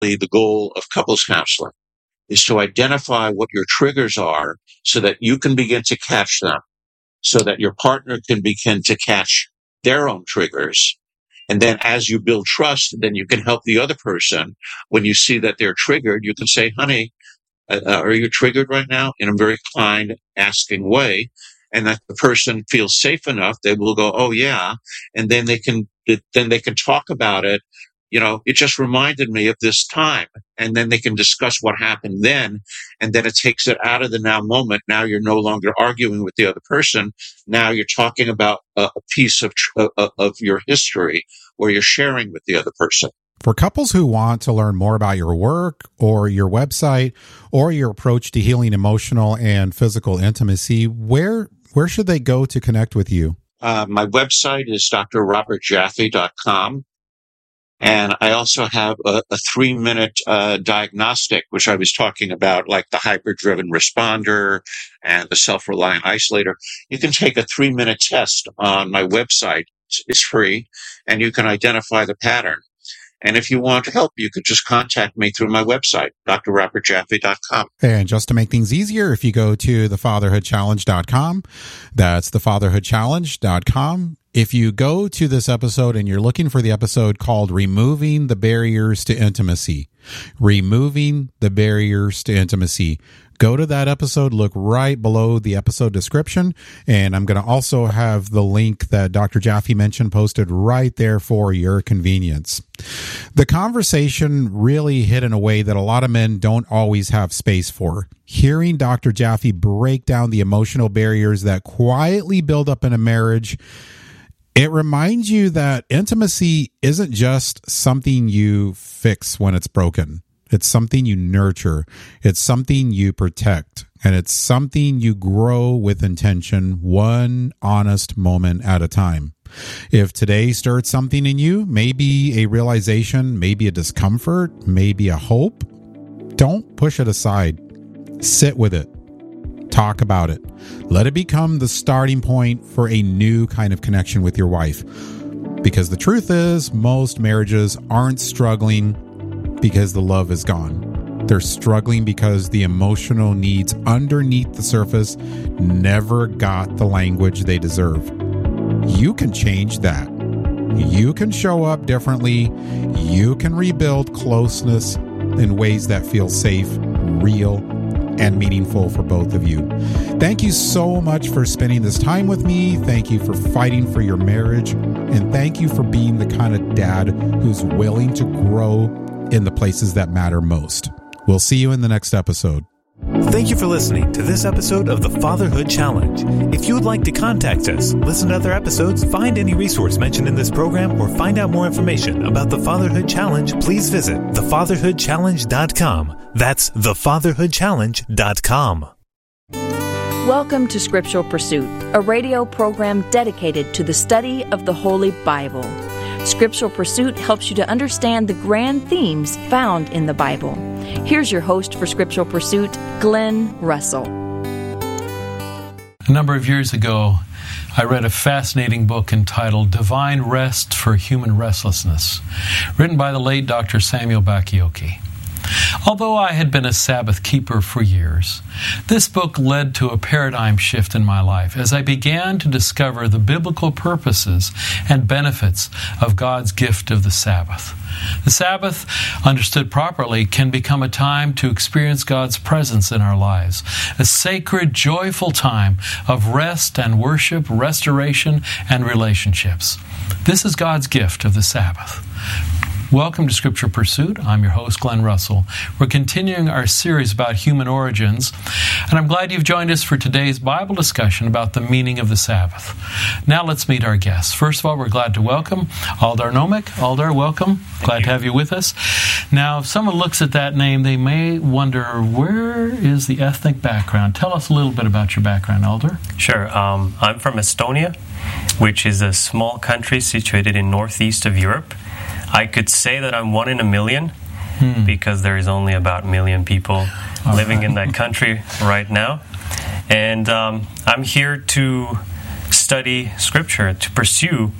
the goal of couples counseling is to identify what your triggers are so that you can begin to catch them, so that your partner can begin to catch their own triggers. And then as you build trust, then you can help the other person. When you see that they're triggered, you can say, honey, are you triggered right now? In a very kind, asking way. And that the person feels safe enough, they will go, oh yeah. And then they can talk about it. You know, it just reminded me of this time. And then they can discuss what happened then. And then it takes it out of the now moment. Now you're no longer arguing with the other person. Now you're talking about a piece of your history, or you're sharing with the other person. For couples who want to learn more about your work or your website or your approach to healing emotional and physical intimacy, where should they go to connect with you? My website is drrobertjaffe.com. And I also have a 3-minute diagnostic, which I was talking about, like the hyper-driven responder and the self-reliant isolator. You can take a 3-minute test on my website. It's free, and you can identify the pattern. And if you want help, you could just contact me through my website, drrobertjaffe.com. And just to make things easier, if you go to thefatherhoodchallenge.com, that's thefatherhoodchallenge.com. If you go to this episode and you're looking for the episode called Removing the Barriers to Intimacy, go to that episode, look right below the episode description, and I'm going to also have the link that Dr. Jaffe mentioned posted right there for your convenience. The conversation really hit in a way that a lot of men don't always have space for. Hearing Dr. Jaffe break down the emotional barriers that quietly build up in a marriage, it reminds you that intimacy isn't just something you fix when it's broken. It's something you nurture. It's something you protect. And it's something you grow with intention, one honest moment at a time. If today stirred something in you, maybe a realization, maybe a discomfort, maybe a hope, don't push it aside. Sit with it. Talk about it. Let it become the starting point for a new kind of connection with your wife. Because the truth is, most marriages aren't struggling because the love is gone. They're struggling because the emotional needs underneath the surface never got the language they deserve. You can change that. You can show up differently. You can rebuild closeness in ways that feel safe, real, and meaningful for both of you. Thank you so much for spending this time with me. Thank you for fighting for your marriage. And thank you for being the kind of dad who's willing to grow in the places that matter most. We'll see you in the next episode. Thank you for listening to this episode of the Fatherhood Challenge. If you would like to contact us, listen to other episodes, find any resource mentioned in this program, or find out more information about the Fatherhood Challenge, please visit thefatherhoodchallenge.com. That's thefatherhoodchallenge.com. Welcome to Scriptural Pursuit, a radio program dedicated to the study of the Holy Bible. Scriptural Pursuit helps you to understand the grand themes found in the Bible. Here's your host for Scriptural Pursuit, Glenn Russell. A number of years ago, I read a fascinating book entitled Divine Rest for Human Restlessness, written by the late Dr. Samuel Bacchiocchi. Although I had been a Sabbath keeper for years, this book led to a paradigm shift in my life as I began to discover the biblical purposes and benefits of God's gift of the Sabbath. The Sabbath, understood properly, can become a time to experience God's presence in our lives, a sacred, joyful time of rest and worship, restoration, and relationships. This is God's gift of the Sabbath. Welcome to Scripture Pursuit. I'm your host, Glenn Russell. We're continuing our series about human origins, and I'm glad you've joined us for today's Bible discussion about the meaning of the Sabbath. Now let's meet our guests. First of all, we're glad to welcome Aldar Nomek. Aldar, welcome. Glad to have you with us. Now, if someone looks at that name, they may wonder, where is the ethnic background? Tell us a little bit about your background, Aldar. Sure. I'm from Estonia, which is a small country situated in northeast of Europe. I could say that I'm one in a million because there is only about 1 million people living in that country right now. And I'm here to study Scripture, to pursue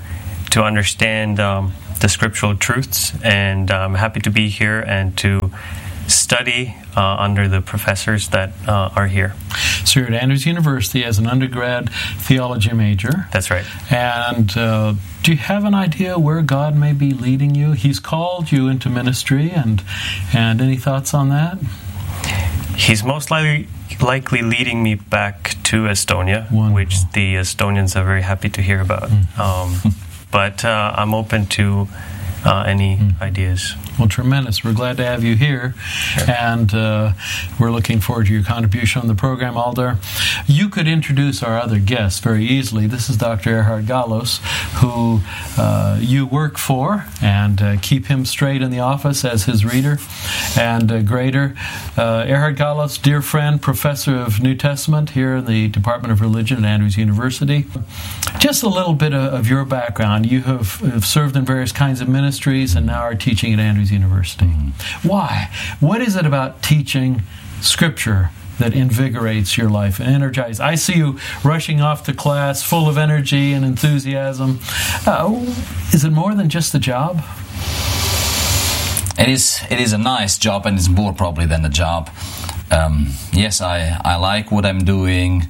to understand the scriptural truths, and I'm happy to be here and to study under the professors that are here. So you're at Andrews University as an undergrad theology major. That's right. And do you have an idea where God may be leading you? He's called you into ministry, and any thoughts on that? He's most likely leading me back to Estonia, Wonderful. Which the Estonians are very happy to hear about. But I'm open to any ideas. Well, tremendous. We're glad to have you here, and we're looking forward to your contribution on the program, Alder. You could introduce our other guests very easily. This is Dr. Erhard Gallos, who you work for, and keep him straight in the office as his reader and grader. Erhard Gallos, dear friend, professor of New Testament here in the Department of Religion at Andrews University. Just a little bit of your background. You have served in various kinds of ministries and now are teaching at Andrews University. Why? What is it about teaching Scripture that invigorates your life and energizes? I see you rushing off to class full of energy and enthusiasm. Is it more than just a job? It is a nice job, and it's more probably than a job. Yes, I like what I'm doing.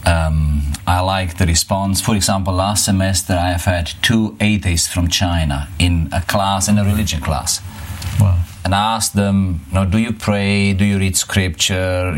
I like the response. For example, last semester I have had 2 atheists from China in a religion class. Wow. And I asked them, do you pray? Do you read scripture?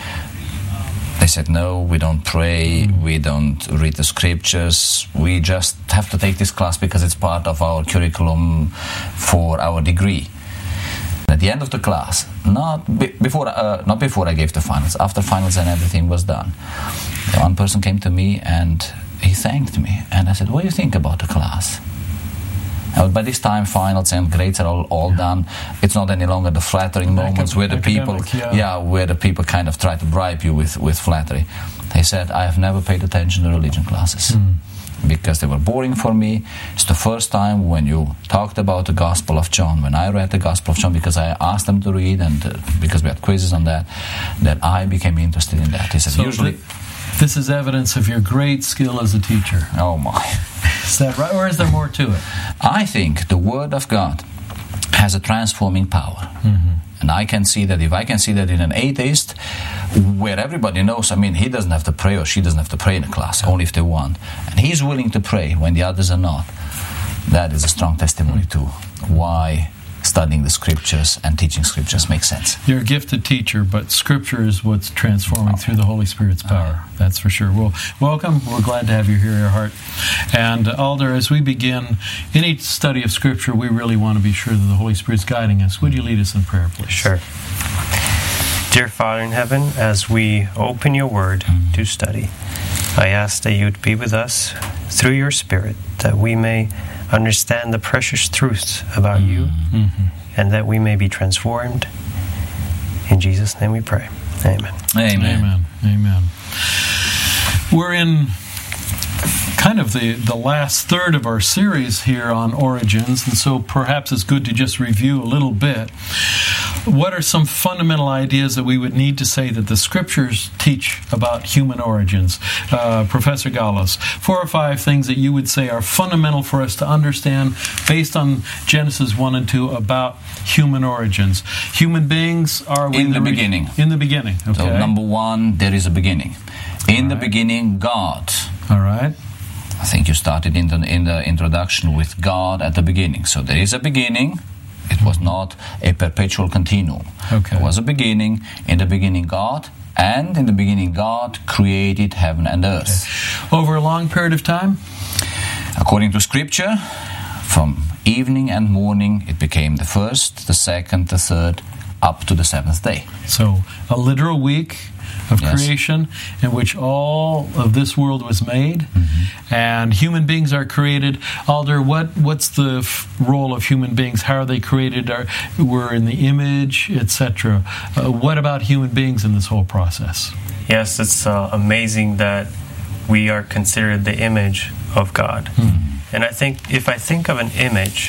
They said, no, we don't pray. We don't read the scriptures. We just have to take this class because it's part of our curriculum for our degree. At the end of the class, not before I gave the finals, after finals and everything was done, one person came to me and he thanked me. And I said, what do you think about the class? By this time, finals and grades are all done. It's not any longer the flattering moments where the people kind of try to bribe you with flattery. He said, I have never paid attention to religion classes. Because they were boring for me. It's the first time when you talked about the Gospel of John, when I read the Gospel of John, because I asked them to read, and because we had quizzes on that I became interested in that. He said, usually... This is evidence of your great skill as a teacher. Oh my. Is that right, or is there more to it? I think the Word of God has a transforming power. And I can see that, if I can see that in an atheist, where everybody knows, he doesn't have to pray or she doesn't have to pray in a class, only if they want. And he's willing to pray when the others are not. That is a strong testimony to why studying the scriptures and teaching scriptures makes sense. You're a gifted teacher, but scripture is what's transforming through the Holy Spirit's power. That's for sure. Well, welcome. We're glad to have you here, Erhard. And Alder, as we begin any study of scripture, we really want to be sure that the Holy Spirit's guiding us. Would you lead us in prayer, please? Sure. Dear Father in heaven, as we open your word to study, I ask that you'd be with us through your Spirit, that we may understand the precious truths about you, and that we may be transformed. In Jesus' name we pray. Amen. Amen. Amen. We're in kind of the last third of our series here on origins, and so perhaps it's good to just review a little bit. What are some fundamental ideas that we would need to say that the Scriptures teach about human origins? Professor Gallos, 4 or 5 things that you would say are fundamental for us to understand based on Genesis 1 and 2 about human origins. Human beings are... In the beginning. In the beginning, okay. So number 1, there is a beginning. In the beginning, God. All right. I think you started in the introduction with God at the beginning. So there is a beginning. It was not a perpetual continuum. Okay. There was a beginning. In the beginning, God. And in the beginning, God created heaven and earth. Okay. Over a long period of time? According to Scripture, from evening and morning, it became the first, the second, the third, up to the 7th day. So a literal week of creation in which all of this world was made, and human beings are created. Alder, what's the role of human beings? How are they created? We're in the image, etc. What about human beings in this whole process? Yes, it's amazing that we are considered the image of God. And I think, if I think of an image,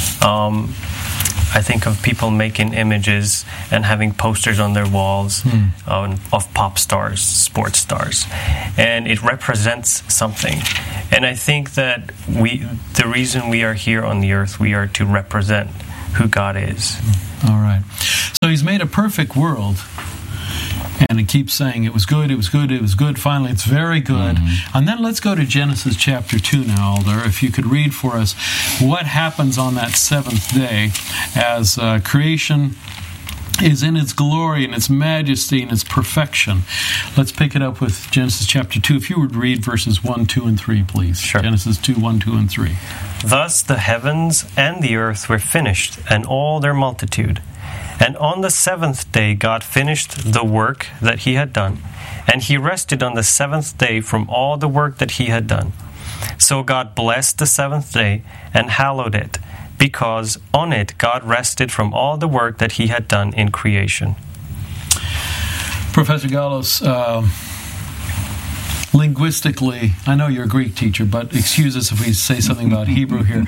I think of people making images and having posters on their walls of pop stars, sports stars. And it represents something. And I think that the reason we are here on the earth, we are to represent who God is. All right. So he's made a perfect world. And it keeps saying it was good, it was good, it was good. Finally, it's very good. And then let's go to Genesis chapter 2 now, Alder. If you could read for us what happens on that seventh day as creation is in its glory and its majesty and its perfection. Let's pick it up with Genesis chapter 2. If you would read verses 1, 2, and 3, please. Sure. Genesis 2, 1, 2, and 3. Thus the heavens and the earth were finished, and all their multitude. And on the seventh day God finished the work that he had done, and he rested on the seventh day from all the work that he had done. So God blessed the seventh day and hallowed it, because on it God rested from all the work that he had done in creation. Professor Gallos, linguistically, I know you're a Greek teacher, but excuse us if we say something about Hebrew here.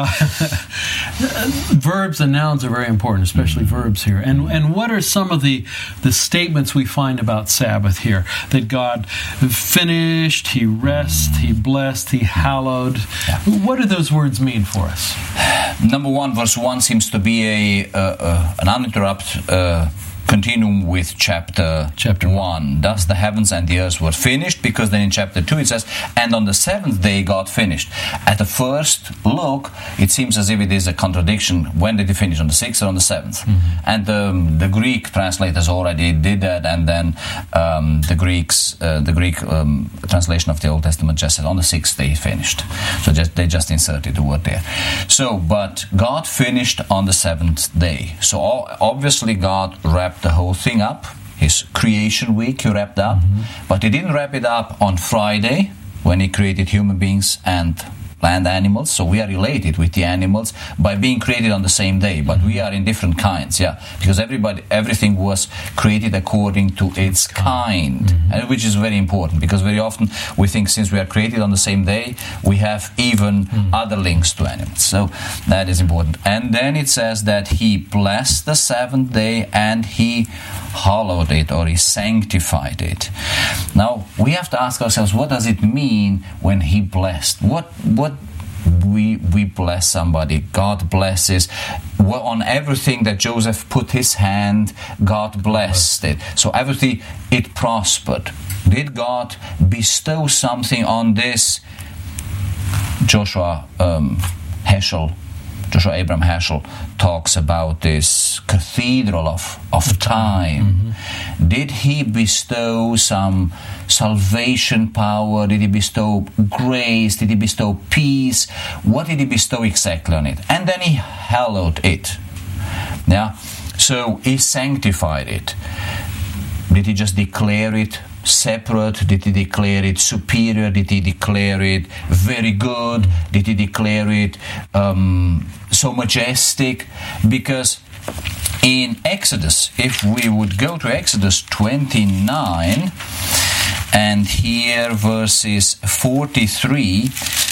Verbs and nouns are very important, especially verbs here. And what are some of the statements we find about Sabbath here? That God finished, he rested, he blessed, he hallowed. What do those words mean for us? Number 1, verse 1 seems to be an uninterrupted continuum with chapter 1. Thus the heavens and the earth were finished, because then in chapter 2 it says, and on the seventh day God finished. At the first look, it seems as if it is a contradiction. When did he finish? On the 6th or on the 7th? And the Greek translators already did that, and then the Greek translation of the Old Testament just said on the 6th day he finished. So they just inserted the word there. So, but God finished on the seventh day. So obviously God wrapped the whole thing up. His creation week he wrapped up, but he didn't wrap it up on Friday when he created human beings and land animals. So we are related with the animals by being created on the same day, but we are in different kinds, because everything was created according to its kind, and which is very important, because very often we think since we are created on the same day, we have even other links to animals. So that is important. And then it says that he blessed the seventh day and he hallowed it, or he sanctified it. Now we have to ask ourselves, what does it mean when he blessed? What we bless somebody? God blesses on everything that Joseph put his hand. God blessed it, so everything, it prospered. Did God bestow something on this? Joshua Abraham Heschel talks about this cathedral of time. Did he bestow some salvation power? Did he bestow grace? Did he bestow peace? What did he bestow exactly on it? And then he hallowed it. So he sanctified it. Did he just declare it separate? Did he declare it superior? Did he declare it very good? Did he declare it so majestic? Because in Exodus, if we would go to Exodus 29 and here verses 43,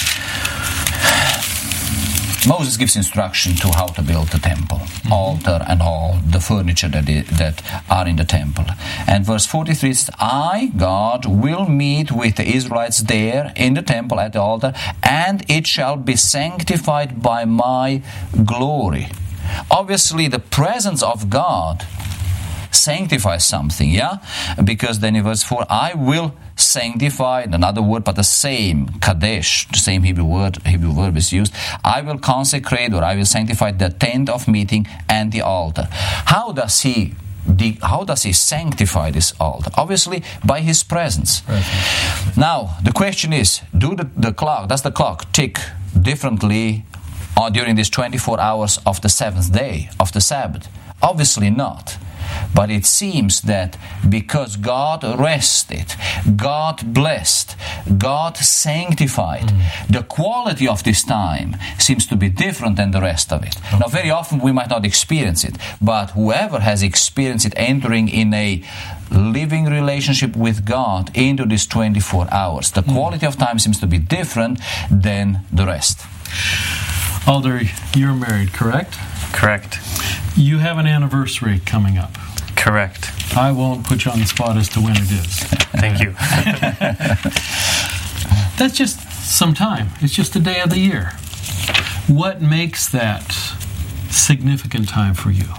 Moses gives instruction to how to build the temple, altar and all the furniture that are in the temple. And verse 43 says, I, God, will meet with the Israelites there in the temple at the altar, and it shall be sanctified by my glory. Obviously, the presence of God sanctifies something, because then in verse 4, I will sanctify, another word, but the same, kadesh, the same Hebrew verb is used. I will consecrate, or I will sanctify the tent of meeting and the altar. How does he sanctify this altar? Obviously by his presence. Now the question is, does the clock tick differently during these 24 hours of the seventh day of the Sabbath? Obviously not. But it seems that because God rested, God blessed, God sanctified, the quality of this time seems to be different than the rest of it. Now, very often we might not experience it, but whoever has experienced it, entering in a living relationship with God into these 24 hours, the quality of time seems to be different than the rest. Alder, you're married, correct? Correct. You have an anniversary coming up. Correct. I won't put you on the spot as to when it is. Thank you. That's just some time. It's just a day of the year. What makes that significant time for you?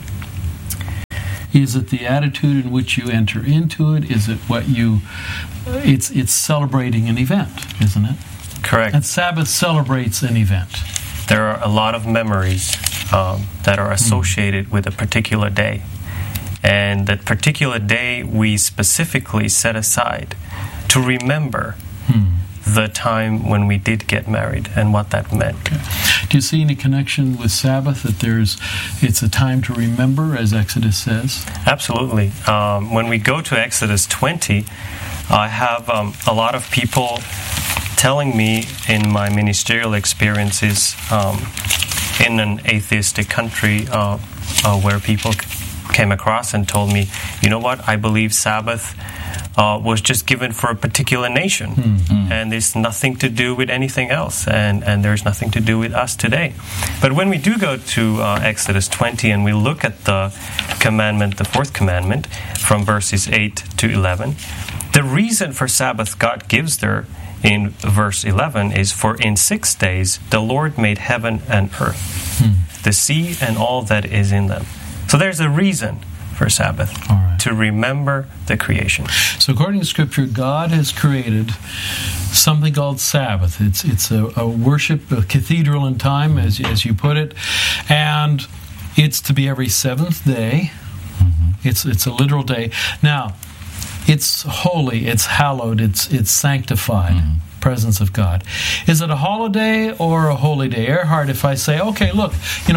Is it the attitude in which you enter into it? Is it what you... It's celebrating an event, isn't it? Correct. And Sabbath celebrates an event. There are a lot of memories that are associated with a particular day. And that particular day we specifically set aside to remember the time when we did get married and what that meant. Okay. Do you see any connection with Sabbath, that it's a time to remember, as Exodus says? Absolutely. When we go to Exodus 20, I have a lot of people telling me in my ministerial experiences in an atheistic country where people came across and told me, you know what, I believe Sabbath was just given for a particular nation, and it's nothing to do with anything else, and there's nothing to do with us today. But when we do go to Exodus 20 and we look at the commandment, the fourth commandment, from verses 8 to 11, the reason for Sabbath God gives there in verse 11 is, for in 6 days the Lord made heaven and earth, the sea and all that is in them. So there's a reason for Sabbath, to remember the creation. So according to Scripture, God has created something called Sabbath. It's a worship, a cathedral in time, as you put it, and it's to be every seventh day. It's a literal day. Now, it's holy, it's hallowed, it's sanctified. Presence of God. Is it a holiday or a holy day? Erhard, if I say, okay, look,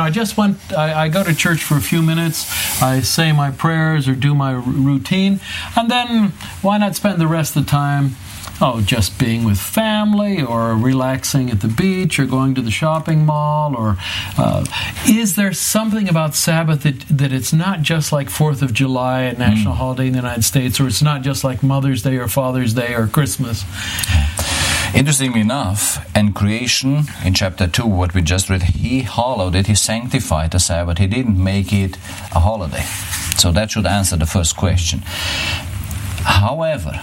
I go to church for a few minutes, I say my prayers or do my routine, and then why not spend the rest of the time, just being with family or relaxing at the beach or going to the shopping mall? Or is there something about Sabbath that it's not just like 4th of July, a national holiday in the United States, or it's not just like Mother's Day or Father's Day or Christmas? Interestingly enough, in creation, in chapter 2, what we just read, He hallowed it, He sanctified the Sabbath. He didn't make it a holiday. So that should answer the first question. However,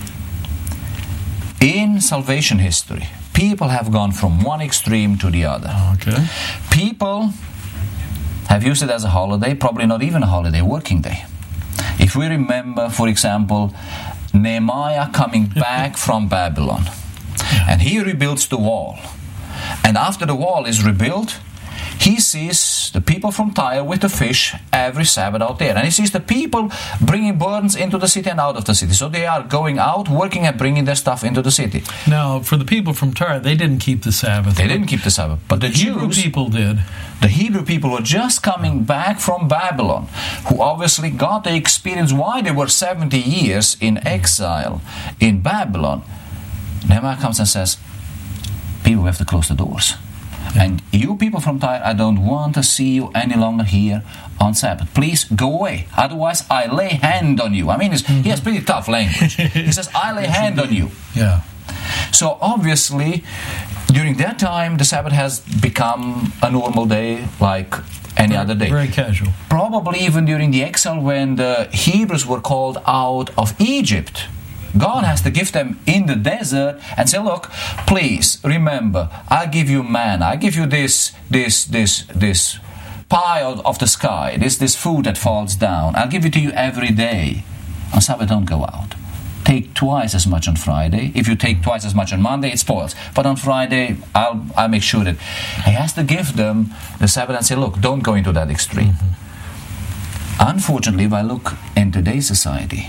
in salvation history, people have gone from one extreme to the other. Okay. People have used it as a holiday, probably not even a holiday, working day. If we remember, for example, Nehemiah coming back from Babylon, and he rebuilds the wall. And after the wall is rebuilt, he sees the people from Tyre with the fish every Sabbath out there. And he sees the people bringing burdens into the city and out of the city. So they are going out, working and bringing their stuff into the city. Now, for the people from Tyre, they didn't keep the Sabbath. They didn't keep the Sabbath. But the Hebrew Jews, people did. The Hebrew people were just coming back from Babylon, who obviously got the experience why they were 70 years in exile in Babylon. Nehemiah comes and says, people have to close the doors. And you people from Tyre, I don't want to see you any longer here on Sabbath. Please go away. Otherwise, I lay hand on you. I mean, he has pretty tough language. He says, I lay hand on you. Yeah. So obviously, during that time, the Sabbath has become a normal day like any other day. Very casual. Probably even during the exile when the Hebrews were called out of Egypt. God has to give them in the desert and say, look, please remember, I give you manna, I give you this pie of the sky, this food that falls down. I'll give it to you every day. On Sabbath, don't go out. Take twice as much on Friday. If you take twice as much on Monday, it spoils. But on Friday, I'll make sure that he has to give them the Sabbath and say, look, don't go into that extreme. Unfortunately, if I look in today's society,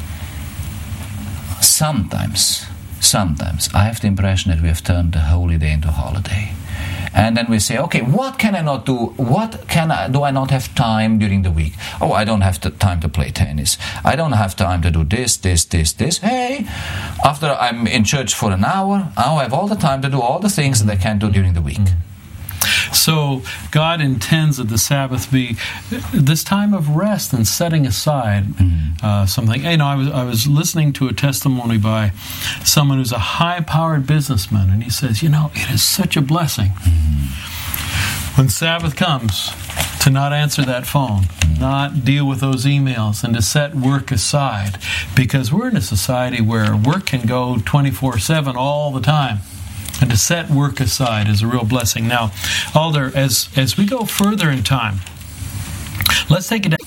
Sometimes I have the impression that we have turned the holy day into a holiday. And then we say, okay, what can I not do? Do I not have time during the week? Oh, I don't have the time to play tennis. I don't have time to do this. Hey, after I'm in church for an hour, I'll have all the time to do all the things that I can't do during the week. So God intends that the Sabbath be this time of rest and setting aside something. I was listening to a testimony by someone who's a high-powered businessman, and he says, it is such a blessing when Sabbath comes to not answer that phone, not deal with those emails, and to set work aside, because we're in a society where work can go 24/7 all the time. And to set work aside is a real blessing. Now, Alder, as we go further in time, let's take it down.